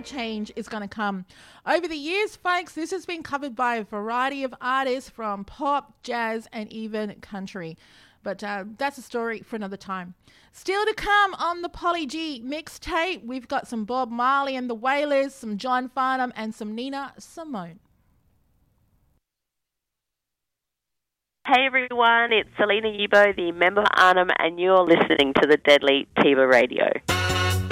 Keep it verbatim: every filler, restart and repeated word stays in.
change is going to come. Over the years, folks, this has been covered by a variety of artists from pop, jazz, and even country. But uh, that's a story for another time. Still to come on the Polly G mixtape, we've got some Bob Marley and the Wailers, some John Farnham, and some Nina Simone. Hey everyone, it's Selena Yibo, the member of Arnhem, and you're listening to the Deadly Tiba Radio.